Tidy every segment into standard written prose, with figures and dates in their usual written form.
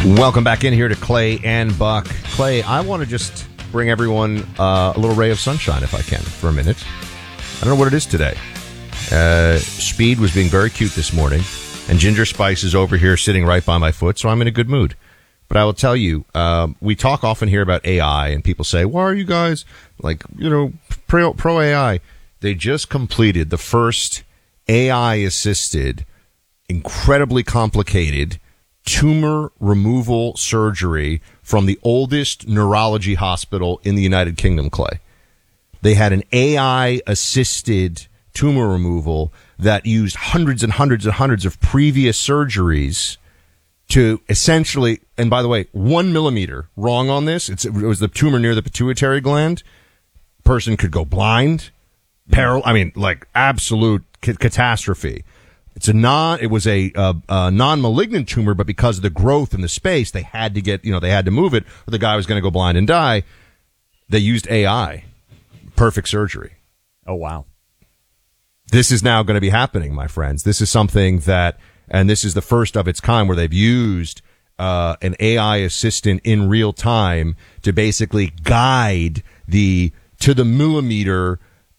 Welcome back in here to Clay and Buck. Clay, I want to just bring everyone a little ray of sunshine, if I can, for a minute. I don't know what it is today. Speed was being very cute this morning, and Ginger Spice is over here sitting right by my foot, so I'm in a good mood. But I will tell you, we talk often here about AI, and people say, why are you guys, pro AI? They just completed the first AI-assisted, incredibly complicated tumor removal surgery from the oldest neurology hospital in the United Kingdom, Clay. They had an AI-assisted tumor removal that used hundreds and hundreds and hundreds of previous surgeries to essentially, and by the way, 1 millimeter wrong on this, it was the tumor near the pituitary gland. Person could go blind, absolute catastrophe. It was a non-malignant tumor, but because of the growth in the space, they had to move it, or the guy was going to go blind and die. They used AI. Perfect surgery. Oh, wow. This is now going to be happening, my friends. This is something and this is the first of its kind where they've used an AI assistant in real time to basically guide to the millimeter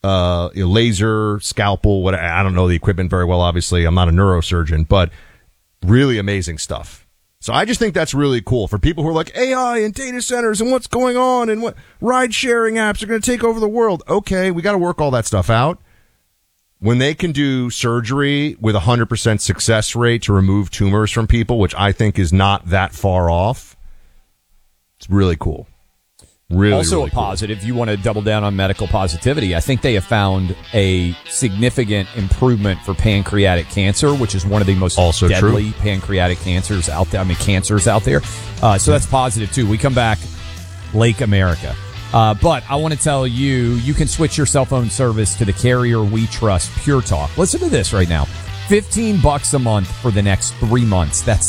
laser, scalpel, whatever. I don't know the equipment very well, obviously. I'm not a neurosurgeon, but really amazing stuff. So I just think that's really cool for people who are like AI and data centers and what's going on and what ride-sharing apps are going to take over the world. Okay, we got to work all that stuff out. When they can do surgery with 100% success rate to remove tumors from people, which I think is not that far off, it's really cool. Also really a positive, you want to double down on medical positivity. I think they have found a significant improvement for pancreatic cancer, which is one of the most deadly pancreatic cancers out there. Cancers out there. So that's positive, too. We come back, Lake America. But I want to tell you, you can switch your cell phone service to the carrier we trust, Pure Talk. Listen to this right now. $15 a month for the next 3 months. That's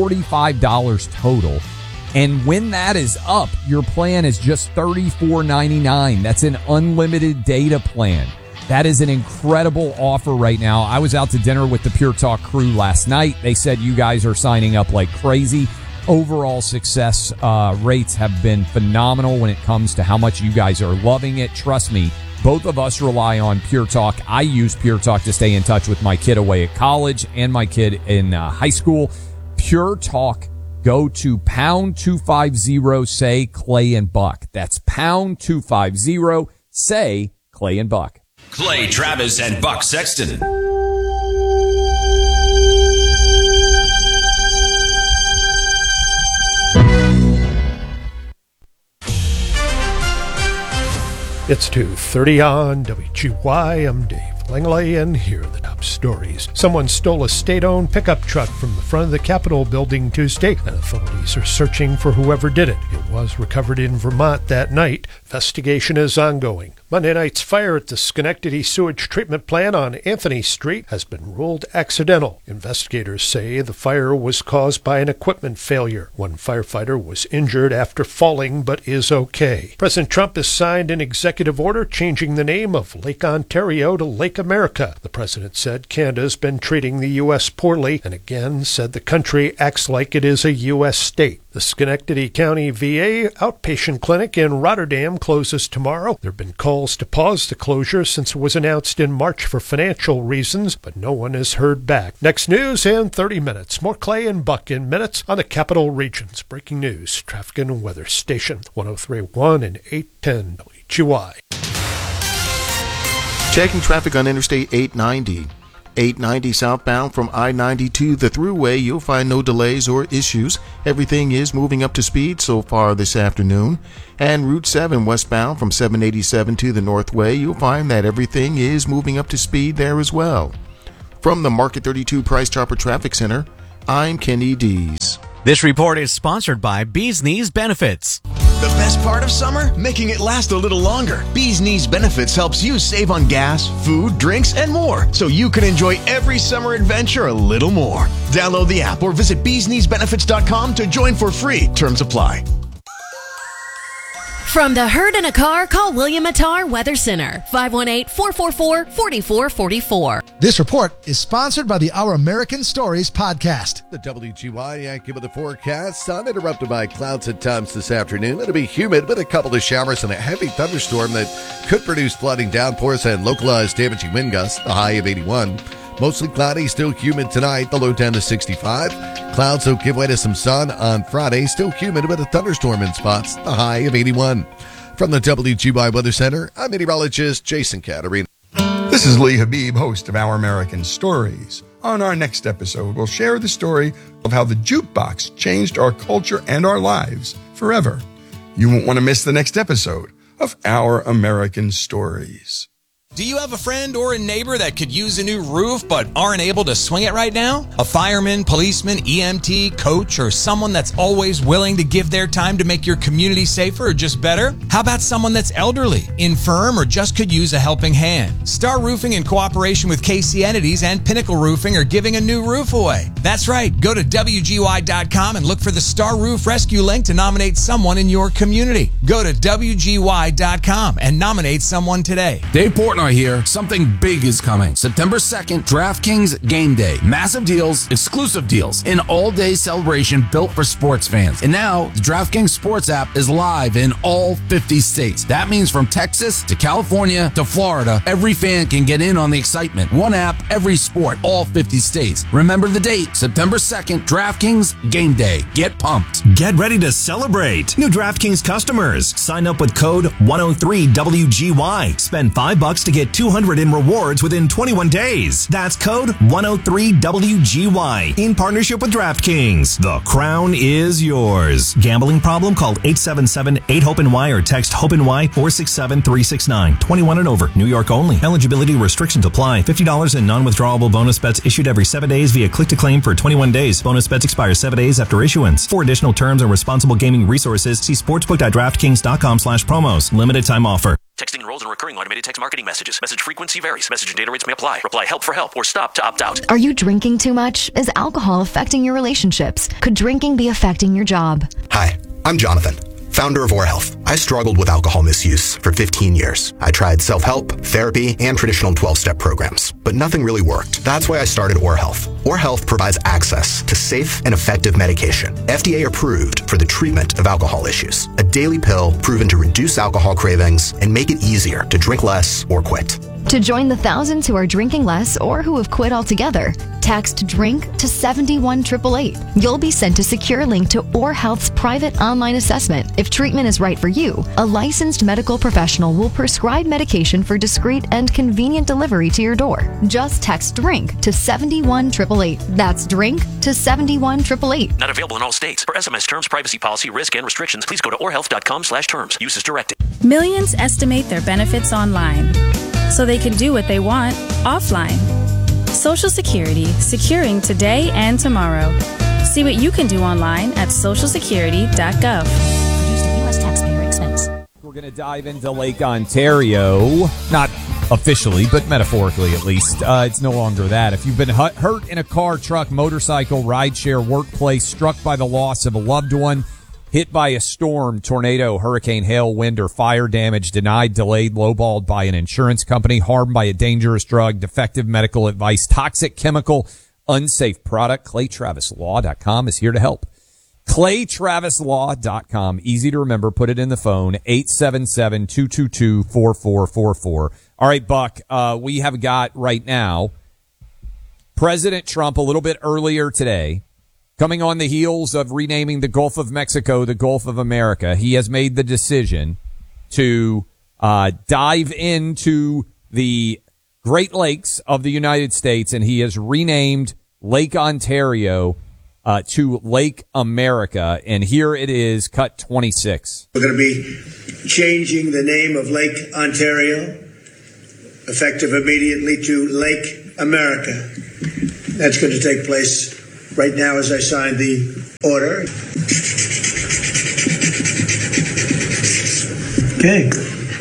$45 total. And when that is up, your plan is just $34.99. That's an unlimited data plan. That is an incredible offer right now. I was out to dinner with the Pure Talk crew last night. They said you guys are signing up like crazy. Overall success rates have been phenomenal when it comes to how much you guys are loving it. Trust me, both of us rely on Pure Talk. I use Pure Talk to stay in touch with my kid away at college and my kid in high school. Pure Talk. Go to pound 250, say Clay and Buck. That's pound 250, say Clay and Buck. Clay Travis and Buck Sexton. It's 2:30 on WGY. I'm Dave Langley, and here are the top stories. Someone stole a state-owned pickup truck from the front of the Capitol building Tuesday, and authorities are searching for whoever did it. It was recovered in Vermont that night. Investigation is ongoing. Monday night's fire at the Schenectady sewage treatment plant on Anthony Street has been ruled accidental. Investigators say the fire was caused by an equipment failure. One firefighter was injured after falling but is okay. President Trump has signed an executive order changing the name of Lake Ontario to Lake America. The president said Canada's been treating the U.S. poorly and again said the country acts like it is a U.S. state. The Schenectady County VA outpatient clinic in Rotterdam closes tomorrow. There have been calls to pause the closure since it was announced in March for financial reasons, but no one has heard back. Next news in 30 minutes. More Clay and Buck in minutes on the Capital Region's breaking news, traffic and weather station, 103.1 and 810 WGY. Checking traffic on Interstate 890. 890 southbound from I-90 to the Thruway, you'll find no delays or issues. Everything is moving up to speed so far this afternoon. And Route 7 westbound from 787 to the Northway, you'll find that everything is moving up to speed there as well. From the Market 32 Price Chopper Traffic Center, I'm Kenny Dees. This report is sponsored by Bees Knees Benefits. The best part of summer? Making it last a little longer. Bees Knees Benefits helps you save on gas, food, drinks, and more, so you can enjoy every summer adventure a little more. Download the app or visit beeskneesbenefits.com to join for free. Terms apply. From the herd in a car, call William Attar Weather Center, 518-444-4444. This report is sponsored by the Our American Stories podcast. The WGY Yankee with the forecast. Sun interrupted by clouds at times this afternoon. It'll be humid with a couple of showers and a heavy thunderstorm that could produce flooding, downpours, and localized damaging wind gusts. The high of 81. Mostly cloudy, still humid tonight. The low down to 65. Clouds will give way to some sun on Friday. Still humid with a thunderstorm in spots. The high of 81. From the WGY Weather Center, I'm meteorologist Jason Caterina. This is Lee Habib, host of Our American Stories. On our next episode, we'll share the story of how the jukebox changed our culture and our lives forever. You won't want to miss the next episode of Our American Stories. Do you have a friend or a neighbor that could use a new roof but aren't able to swing it right now? A fireman, policeman, EMT, coach, or someone that's always willing to give their time to make your community safer or just better? How about someone that's elderly, infirm, or just could use a helping hand? Star Roofing, in cooperation with KC Entities and Pinnacle Roofing, are giving a new roof away. That's right. Go to WGY.com and look for the Star Roof Rescue link to nominate someone in your community. Go to WGY.com and nominate someone today. Dave Portnoy here. Something big is coming. September 2nd, DraftKings Game Day. Massive deals, exclusive deals, an all-day celebration built for sports fans. And now, the DraftKings Sports app is live in all 50 states. That means from Texas to California to Florida, every fan can get in on the excitement. One app, every sport, all 50 states. Remember the date, September 2nd, DraftKings Game Day. Get pumped. Get ready to celebrate. New DraftKings customers. Sign up with code 103WGY. Spend $5 to get $200 in rewards within 21 days. That's code 103WGY. In partnership with DraftKings. The crown is yours. Gambling problem? Call 877-8-HOPE-NY or text HOPE-NY 467-369. 21 and over. New York only. Eligibility restrictions apply. $50 in non-withdrawable bonus bets issued every 7 days via click-to-claim for 21 days. Bonus bets expire 7 days after issuance. For additional terms and responsible gaming resources, see sportsbook.draftkings.com/promos. Limited time offer. Texting enrolls in recurring automated text marketing messages. Message frequency varies. Message and data rates may apply. Reply help for help or stop to opt out. Are you drinking too much? Is alcohol affecting your relationships? Could drinking be affecting your job? Hi, I'm Jonathan, founder of ORHealth. I struggled with alcohol misuse for 15 years. I tried self-help, therapy, and traditional 12-step programs, but nothing really worked. That's why I started ORHealth. ORHealth provides access to safe and effective medication, FDA approved for the treatment of alcohol issues. A daily pill proven to reduce alcohol cravings and make it easier to drink less or quit. To join the thousands who are drinking less or who have quit altogether, text DRINK to 71888. You'll be sent a secure link to ORHealth's private online assessment. If treatment is right for you, a licensed medical professional will prescribe medication for discreet and convenient delivery to your door. Just text DRINK to 71888. That's DRINK to 71888. Not available in all states. For SMS terms, privacy policy, risk, and restrictions, please go to orhealth.com/terms. Use as directed. Millions estimate their benefits online, so they can do what they want offline. Social Security, securing today and tomorrow. See what you can do online at socialsecurity.gov. Produced at U.S. taxpayer expense. We're going to dive into Lake Ontario. Not officially, but metaphorically at least. It's no longer that. If you've been hurt in a car, truck, motorcycle, rideshare, workplace, struck by the loss of a loved one, hit by a storm, tornado, hurricane, hail, wind, or fire damage, denied, delayed, lowballed by an insurance company, harmed by a dangerous drug, defective medical advice, toxic chemical, unsafe product, ClayTravisLaw.com is here to help. ClayTravisLaw.com. Easy to remember. Put it in the phone. 877-222-4444. All right, Buck, we have got right now President Trump a little bit earlier today, coming on the heels of renaming the Gulf of Mexico the Gulf of America. He has made the decision to dive into the Great Lakes of the United States, and he has renamed Lake Ontario to Lake America. And here it is, cut 26. We're going to be changing the name of Lake Ontario, effective immediately, to Lake America. That's going to take place right now as I sign the order. Okay.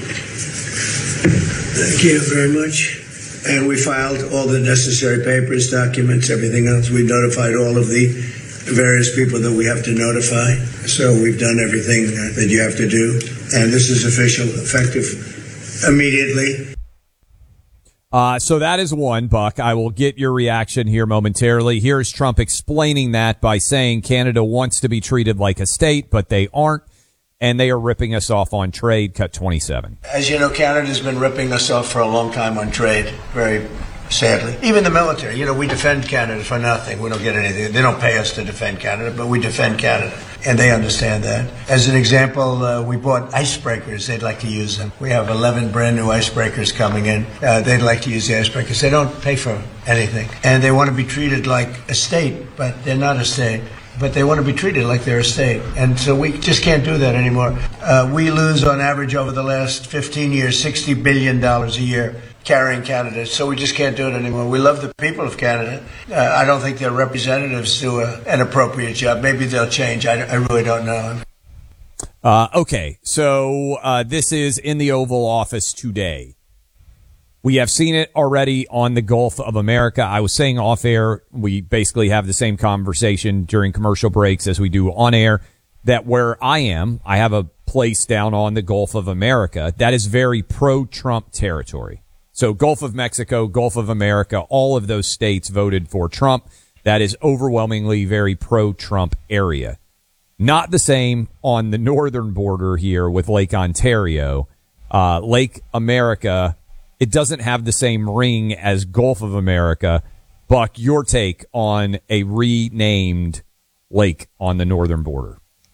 Thank you very much. And we filed all the necessary papers, documents, everything else. We notified all of the various people that we have to notify. So we've done everything that you have to do. And this is official, effective immediately. So that is one, Buck. I will get your reaction here momentarily. Here's Trump explaining that by saying Canada wants to be treated like a state, but they aren't, and they are ripping us off on trade. Cut 27. As you know, Canada's been ripping us off for a long time on trade, very sadly. Even the military. You know, we defend Canada for nothing. We don't get anything. They don't pay us to defend Canada, but we defend Canada. And they understand that. As an example, we bought icebreakers. They'd like to use them. We have 11 brand new icebreakers coming in. They'd like to use the icebreakers. They don't pay for anything. And they want to be treated like a state, but they're not a state. But they want to be treated like they're a state. And so we just can't do that anymore. We lose on average over the last 15 years, $60 billion a year carrying Canada. So we just can't do it anymore. We love the people of Canada. I don't think their representatives do an appropriate job. Maybe they'll change. I really don't know. Okay, so this is in the Oval Office today. We have seen it already on the Gulf of America. I was saying off air, we basically have the same conversation during commercial breaks as we do on air, that where I am, I have a place down on the Gulf of America that is very pro-Trump territory. So Gulf of Mexico, Gulf of America, all of those states voted for Trump. That is overwhelmingly very pro-Trump area. Not the same on the northern border here with Lake Ontario. Lake America, it doesn't have the same ring as Gulf of America. Buck, your take on a renamed lake on the northern border.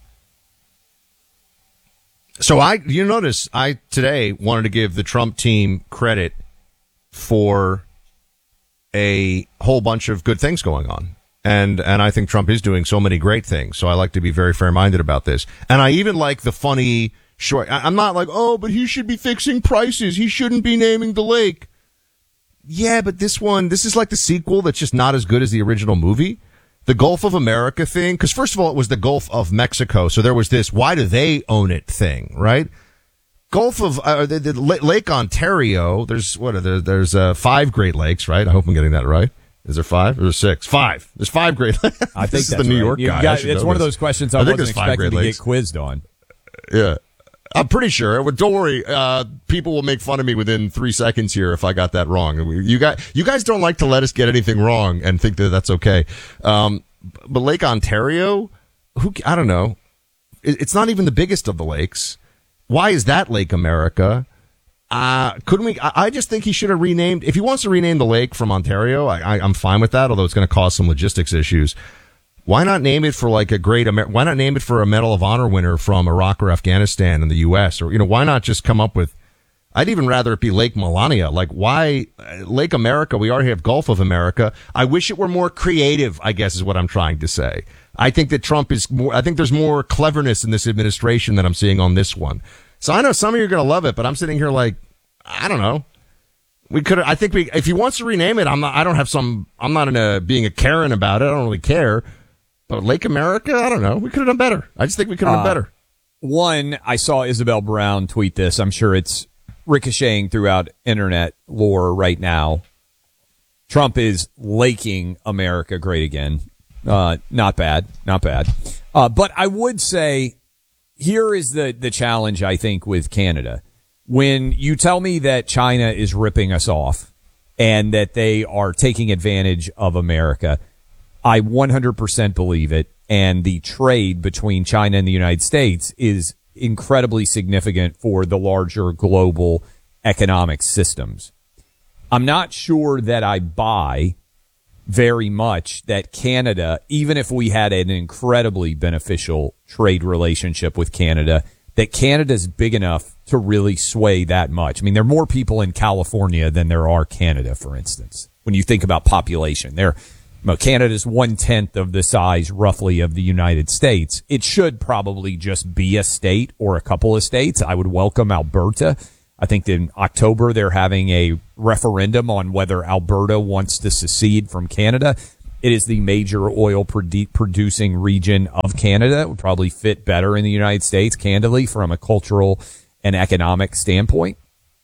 So you notice I today wanted to give the Trump team credit for a whole bunch of good things going on. And I think Trump is doing so many great things. So I like to be very fair-minded about this. And I even like the funny short. I'm not like, oh, but he should be fixing prices. He shouldn't be naming the lake. Yeah, but this is like the sequel that's just not as good as the original movie. The Gulf of America thing, because first of all, it was the Gulf of Mexico. So there was this, why do they own it thing, right? Gulf of, the Lake Ontario, there's 5 Great Lakes, right? I hope I'm getting that right. Is there 5 or is there 6? 5. There's 5 Great Lakes. I think that's the New York guy. It's one of those questions I wasn't expecting to get quizzed on. Yeah. I'm pretty sure. Don't worry. People will make fun of me within 3 seconds here if I got that wrong. You guys don't like to let us get anything wrong and think that that's okay. But Lake Ontario, I don't know. It's not even the biggest of the lakes. Why is that Lake America? Couldn't we? I just think he should have renamed. If he wants to rename the lake from Ontario, I'm fine with that. Although it's going to cause some logistics issues. Why not name it for like why not name it for a Medal of Honor winner from Iraq or Afghanistan in the U.S. or why not just come up with? I'd even rather it be Lake Melania. Like why Lake America? We already have Gulf of America. I wish it were more creative. I guess is what I'm trying to say. I think that Trump is more. I think there's more cleverness in this administration than I'm seeing on this one. So I know some of you are going to love it, but I'm sitting here like, I don't know. We could. I think if he wants to rename it, I'm not in being a Karen about it. I don't really care. But Lake America, I don't know. We could have done better. I just think we could have done better. One, I saw Isabel Brown tweet this. I'm sure it's ricocheting throughout internet lore right now. Trump is laking America great again. Not bad. But I would say here is the challenge, I think, with Canada. When you tell me that China is ripping us off and that they are taking advantage of America, I 100% believe it. And the trade between China and the United States is incredibly significant for the larger global economic systems. I'm not sure that I buy very much that Canada, even if we had an incredibly beneficial trade relationship with Canada, that Canada's big enough to really sway that much. I mean, there are more people in California than there are Canada, for instance. When you think about population, Canada's 1/10 of the size, roughly, of the United States. It should probably just be a state or a couple of states. I would welcome Alberta. I think in October they're having a referendum on whether Alberta wants to secede from Canada. It is the major oil producing region of Canada. It would probably fit better in the United States, candidly, from a cultural and economic standpoint.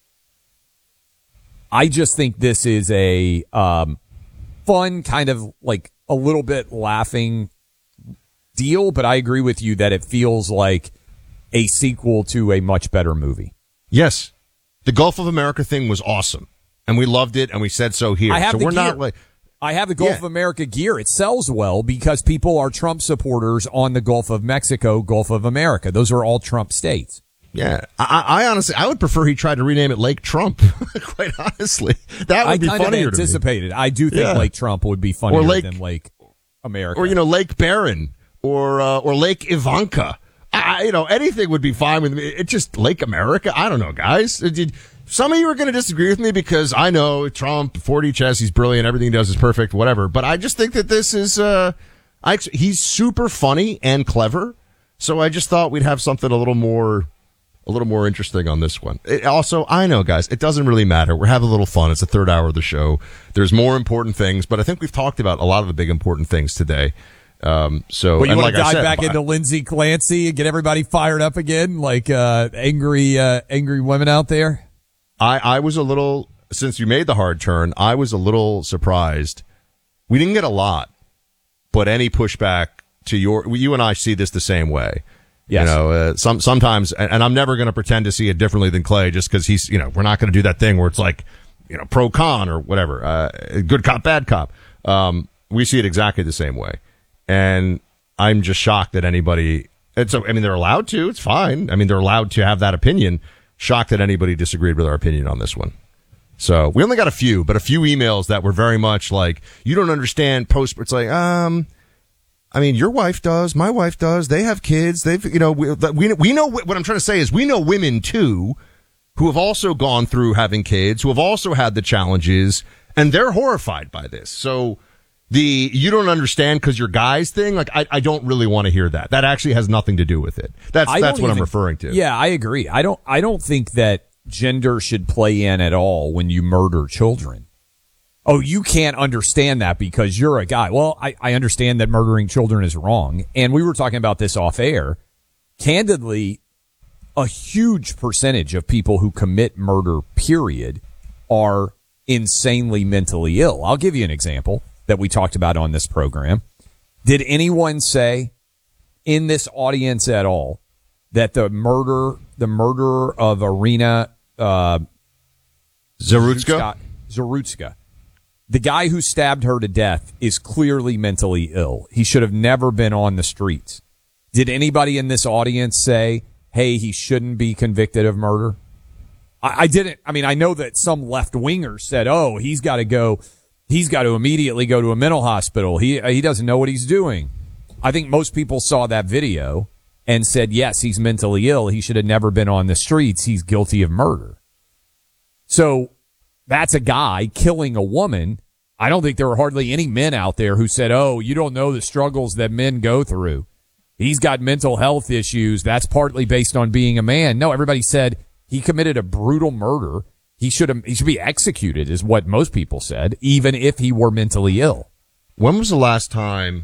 I just think this is a fun kind of like a little bit laughing deal, but I agree with you that it feels like a sequel to a much better movie. Yes. The Gulf of America thing was awesome, and we loved it, and we said so here. I have so the we're gear. not like I have the Gulf of America gear. It sells well because people are Trump supporters on the Gulf of Mexico, Gulf of America. Those are all Trump states. Yeah, I honestly, I would prefer he tried to rename it Lake Trump. Quite honestly, that would be funnier anticipated. to me. I do think Lake Trump would be funnier than Lake America, or Lake Barron, or Lake Ivanka. Anything would be fine with me. It just Lake America. I don't know, guys. Some of you are going to disagree with me because I know Trump, 4D chess, he's brilliant, everything he does is perfect, whatever. But I just think that this is, he's super funny and clever. So I just thought we'd have something a little more interesting on this one. Also, I know, guys, it doesn't really matter. We're having a little fun. It's the third hour of the show. There's more important things, but I think we've talked about a lot of the big important things today. But you want to dive back into Lindsay Clancy and get everybody fired up again, like angry women out there? I was a little, since you made the hard turn, I was a little surprised. We didn't get a lot, but any pushback to you and I see this the same way. Yes. Sometimes, and I'm never going to pretend to see it differently than Clay just because he's, we're not going to do that thing where it's like, pro con or whatever, good cop, bad cop. We see it exactly the same way. And I'm just shocked that anybody, they're allowed to, it's fine. They're allowed to have that opinion. Shocked that anybody disagreed with our opinion on this one. So we only got a few emails that were very much like, you don't understand post. It's like, your wife does, my wife does. They have kids. They've, we know what I'm trying to say is we know women too, who have also gone through having kids, who have also had the challenges, and they're horrified by this. So you don't understand because you're guys thing, like I don't really want to hear that. That actually has nothing to do with it. That's what I'm referring to. Yeah, I agree. I don't think that gender should play in at all when you murder children. Oh, you can't understand that because you're a guy. Well, I understand that murdering children is wrong. And we were talking about this off air. Candidly, a huge percentage of people who commit murder, period, are insanely mentally ill. I'll give you an example that we talked about on this program. Did anyone say in this audience at all that the murderer of Irina Zarutska, the guy who stabbed her to death, is clearly mentally ill? He should have never been on the streets. Did anybody in this audience say, hey, he shouldn't be convicted of murder? I didn't. I know that some left-wingers said, oh, he's got to immediately go to a mental hospital. He doesn't know what he's doing. I think most people saw that video and said, yes, he's mentally ill. He should have never been on the streets. He's guilty of murder. So that's a guy killing a woman. I don't think there were hardly any men out there who said, oh, you don't know the struggles that men go through. He's got mental health issues. That's partly based on being a man. No, everybody said he committed a brutal murder. He should be executed, is what most people said, even if he were mentally ill. When was the last time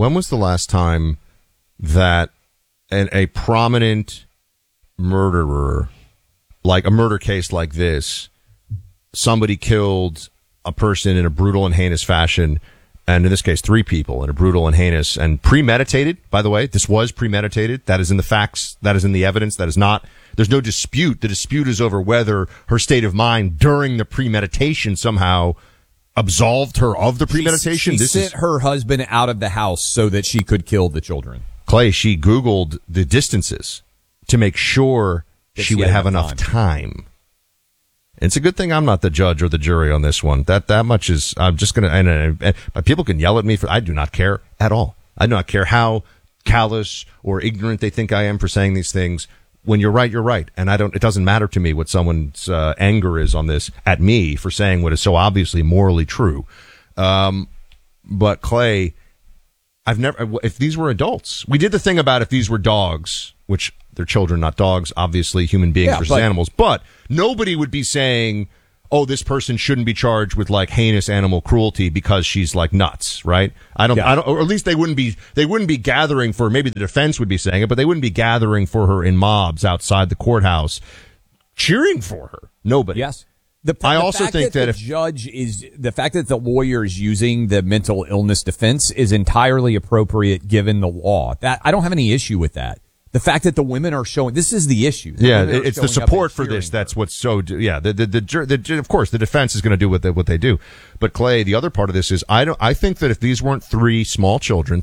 that a prominent murderer, like a murder case like this, somebody killed a person in a brutal and heinous fashion, and in this case, 3 people in a brutal and heinous and premeditated, by the way, this was premeditated. That is in the facts. That is in the evidence. That is not, there's no dispute. The dispute is over whether her state of mind during the premeditation somehow absolved her of the premeditation. She sent her husband out of the house so that she could kill the children. Clay, she Googled the distances to make sure she would have enough time. It's a good thing I'm not the judge or the jury on this one. That much is, I'm just going to, and people can yell at me I do not care at all. I do not care how callous or ignorant they think I am for saying these things. When you're right, you're right. And it doesn't matter to me what someone's anger is on this at me for saying what is so obviously morally true. But Clay, if these were adults, we did the thing about if these were dogs, which they're children, not dogs, obviously human beings versus animals, but nobody would be saying, oh, this person shouldn't be charged with like heinous animal cruelty because she's like nuts, right? I don't, or at least they wouldn't be gathering for, maybe the defense would be saying it, but they wouldn't be gathering for her in mobs outside the courthouse cheering for her. Nobody. Yes. I also think that the judge is the fact that the lawyer is using the mental illness defense is entirely appropriate given the law. That I don't have any issue with that. The fact that the women are showing this is the issue. It's the support for this that's what's so. Yeah, of course the defense is going to do what they do. But Clay, the other part of this is I think that if these weren't three small,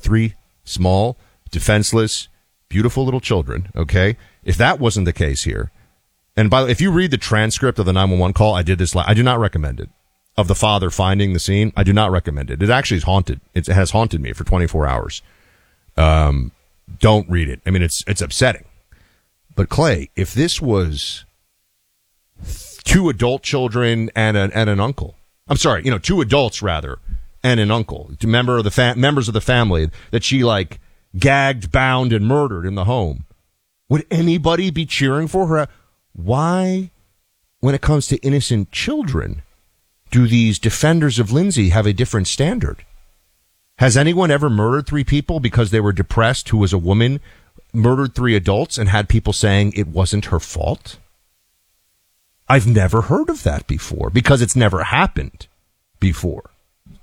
defenseless, beautiful little children, okay, if that wasn't the case here. And by the way, if you read the transcript of the 911 call, I do not recommend it. Of the father finding the scene, I do not recommend it. It actually is haunted. It has haunted me for 24 hours. Don't read it. I mean, it's upsetting. But Clay, if this was two adult children and an uncle, I'm sorry, two adults rather, and an uncle, members of the family that she like gagged, bound, and murdered in the home, would anybody be cheering for her? Why, when it comes to innocent children, do these defenders of Lindsay have a different standard? Has anyone ever murdered three people because they were depressed, who was a woman, murdered three adults, and had people saying it wasn't her fault? I've never heard of that before because it's never happened before.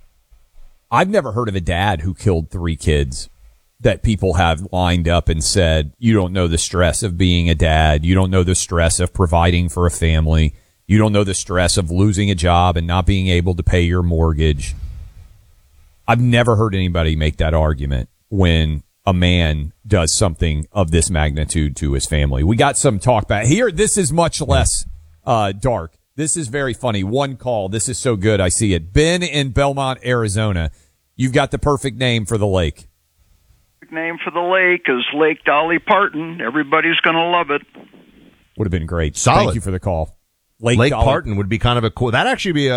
I've never heard of a dad who killed three kids that people have lined up and said, you don't know the stress of being a dad. You don't know the stress of providing for a family. You don't know the stress of losing a job and not being able to pay your mortgage. I've never heard anybody make that argument when a man does something of this magnitude to his family. We got some talk back here. This is much less dark. This is very funny. One call. This is so good. I see it. Ben in Belmont, Arizona. You've got the perfect name for the lake. Name for the lake is Lake Dolly Parton. Everybody's going to love it. Would have been great. Solid. Thank you for the call. Lake Parton would be kind of a cool. That'd actually be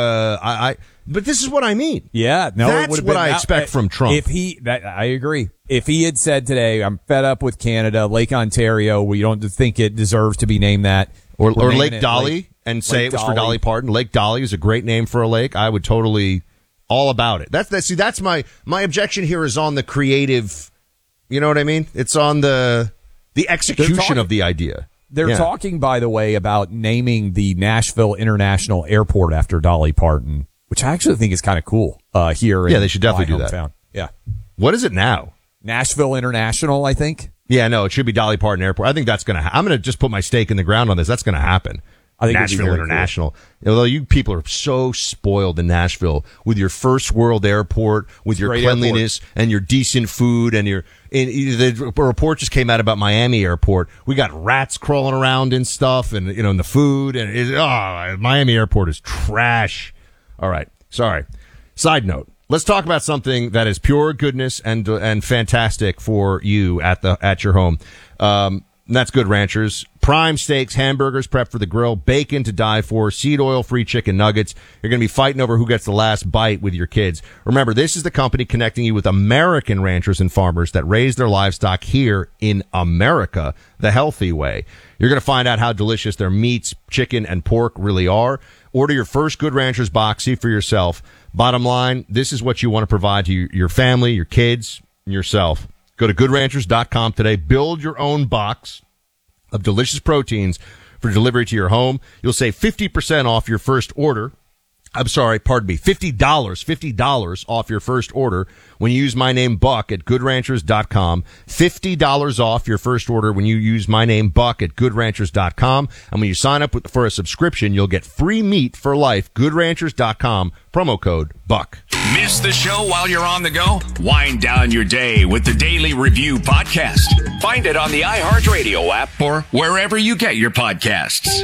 but this is what I mean. Yeah, no, that's what I expect from Trump. I agree. If he had said today, "I'm fed up with Canada, Lake Ontario, we don't think it deserves to be named that," or Lake Dolly, and say it was for Dolly Parton. Lake Dolly is a great name for a lake. I would totally all about it. That's my objection here is on the creative. You know what I mean? It's on the execution of the idea. They're talking, by the way, about naming the Nashville International Airport after Dolly Parton, which I actually think is kind of cool here. Yeah, they should definitely do that. Yeah. What is it now? Nashville International, I think. Yeah, no, it should be Dolly Parton Airport. I think that's going to I'm going to just put my stake in the ground on this. That's going to happen. I think Nashville International. Cool. Although you people are so spoiled in Nashville with your first world airport, with your cleanliness and your decent food and the report just came out about Miami Airport. We got rats crawling around and stuff and, in the food and Miami Airport is trash. All right. Sorry. Side note. Let's talk about something that is pure goodness and fantastic for you at your home. And that's Good Ranchers. Prime steaks, hamburgers prepped for the grill, bacon to die for, seed oil-free chicken nuggets. You're going to be fighting over who gets the last bite with your kids. Remember, this is the company connecting you with American ranchers and farmers that raise their livestock here in America the healthy way. You're going to find out how delicious their meats, chicken, and pork really are. Order your first Good Ranchers box. See for yourself. Bottom line, this is what you want to provide to your family, your kids, and yourself. Go to goodranchers.com today. Build your own box of delicious proteins for delivery to your home. You'll save 50% off your first order. $50 off your first order when you use my name Buck at goodranchers.com. $50 off your first order when you use my name Buck at goodranchers.com. And when you sign up for a subscription, you'll get free meat for life. Goodranchers.com, promo code Buck. Miss the show while you're on the go? Wind down your day with the Daily Review podcast. Find it on the iHeartRadio app or wherever you get your podcasts.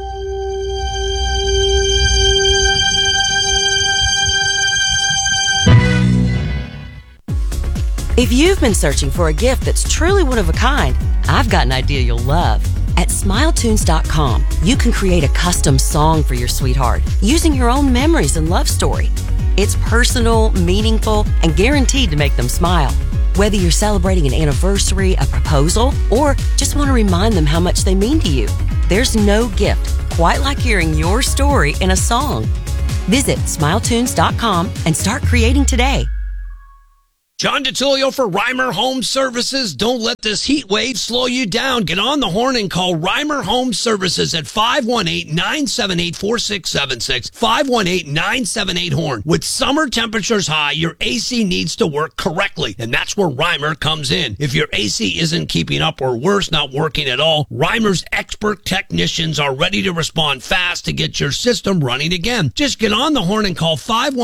If you've been searching for a gift that's truly one of a kind, I've got an idea you'll love. At SmileTunes.com, you can create a custom song for your sweetheart using your own memories and love story. It's personal, meaningful, and guaranteed to make them smile. Whether you're celebrating an anniversary, a proposal, or just want to remind them how much they mean to you, there's no gift quite like hearing your story in a song. Visit SmileTunes.com and start creating today. John DiTullio for Reimer Home Services. Don't let this heat wave slow you down. Get on the horn and call Reimer Home Services at 518-978-4676. 518-978-HORN. With summer temperatures high, your AC needs to work correctly, and that's where Reimer comes in. If your AC isn't keeping up or worse, not working at all, Reimer's expert technicians are ready to respond fast to get your system running again. Just get on the horn and call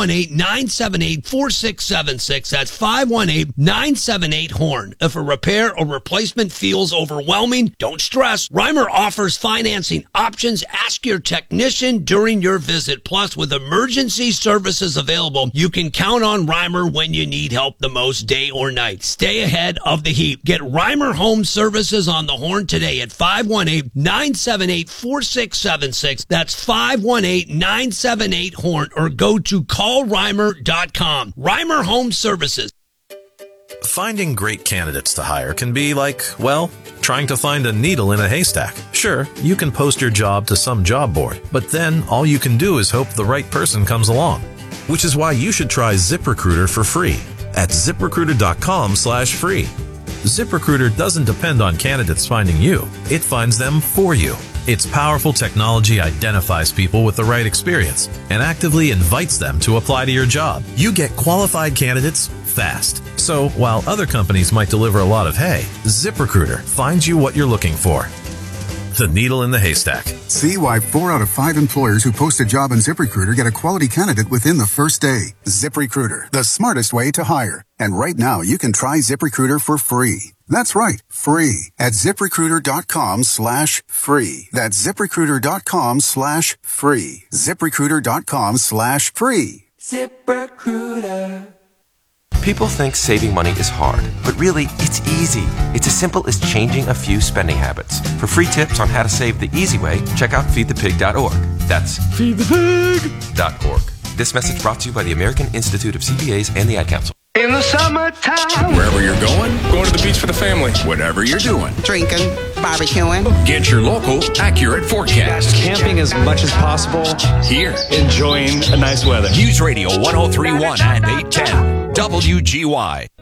518-978-4676. That's 518-978-HORN. If a repair or replacement feels overwhelming, don't stress. Reimer offers financing options. Ask your technician during your visit. Plus, with emergency services available, you can count on Reimer when you need help the most, day or night. Stay ahead of the heat. Get Reimer Home Services on the horn today at 518-978-4676. That's 518-978-HORN, or go to callreimer.com. Reimer Home Services. Finding great candidates to hire can be like, well, trying to find a needle in a haystack. Sure, you can post your job to some job board, but then all you can do is hope the right person comes along. Which is why you should try ZipRecruiter for free at ZipRecruiter.com/free. ZipRecruiter doesn't depend on candidates finding you. It finds them for you. Its powerful technology identifies people with the right experience and actively invites them to apply to your job. You get qualified candidates fast. So while other companies might deliver a lot of hay, ZipRecruiter finds you what you're looking for. The needle in the haystack. See why 4 out of 5 employers who post a job on ZipRecruiter get a quality candidate within the first day. ZipRecruiter, the smartest way to hire. And right now, you can try ZipRecruiter for free. That's right, free at ZipRecruiter.com/free. That's ZipRecruiter.com/free. ZipRecruiter.com/free. ZipRecruiter. People think saving money is hard, but really, it's easy. It's as simple as changing a few spending habits. For free tips on how to save the easy way, check out feedthepig.org. That's feedthepig.org. This message brought to you by the American Institute of CPAs and the Ad Council. In the summertime. Wherever you're going to the beach for the family. Whatever you're doing. Drinking, barbecuing. Get your local accurate forecast. Camping as much as possible. Here. Enjoying a nice weather. News Radio 103.1 and 810. WGY.